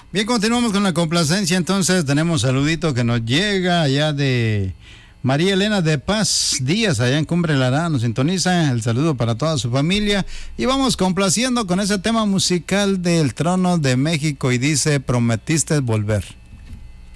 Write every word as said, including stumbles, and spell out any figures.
Bien, continuamos con la complacencia. Entonces tenemos saludito que nos llega allá de María Elena de Paz Díaz, allá en Cumbre Lará, nos sintoniza. El saludo para toda su familia. Y vamos complaciendo con ese tema musical del Trono de México y dice: prometiste volver.